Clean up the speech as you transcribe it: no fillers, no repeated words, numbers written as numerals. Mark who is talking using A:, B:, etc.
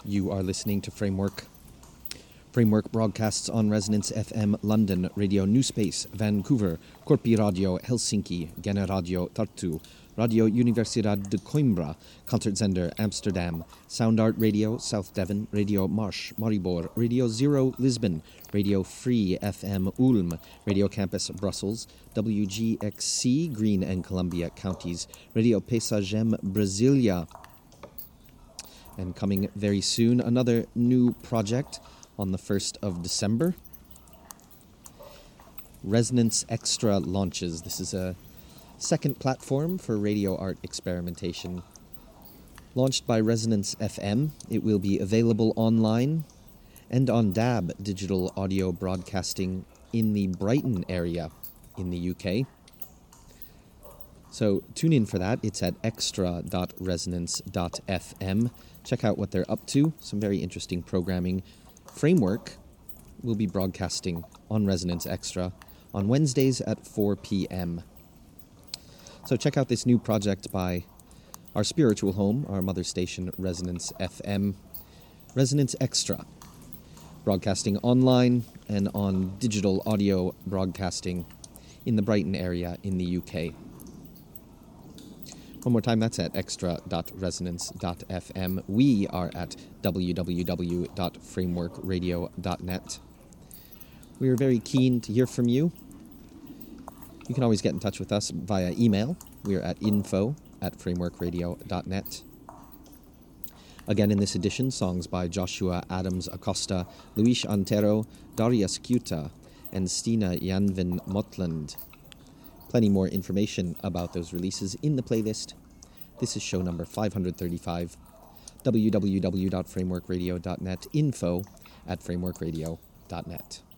A: You are listening to Framework. Framework broadcasts on Resonance FM London, Radio New Space, Vancouver, Corpi Radio Helsinki, Gene Radio Tartu, Radio Universidad de Coimbra, Concertzender Amsterdam, Sound Art Radio South Devon, Radio Marsh Maribor, Radio Zero Lisbon, Radio Free FM Ulm, Radio Campus Brussels, WGXC Green and Columbia Counties, Radio Paisagem Brasilia. And coming very soon, another new project on the 1st of December. Resonance Extra launches. This is a second platform for radio art experimentation. Launched by Resonance FM, it will be available online and on DAB, digital audio broadcasting, in the Brighton area in the UK. So tune in for that. It's at extra.resonance.fm. Check out what they're up to. Some very interesting programming. Framework will be broadcasting on Resonance Extra on Wednesdays at 4 p.m. So check out this new project by our spiritual home, our mother station, Resonance FM. Resonance Extra, broadcasting online and on digital audio broadcasting in the Brighton area in the UK. One more time, that's at extra.resonance.fm. We are at www.frameworkradio.net. We are very keen to hear from you. You can always get in touch with us via email. We are at info@frameworkradio.net. Again, in this edition, songs by Joshua Adams Acosta, Luis Antero, Darius Cuta, and Stina Janvin Motland. Plenty more information about those releases in the playlist. This is show number 535. www.frameworkradio.net, info@frameworkradio.net.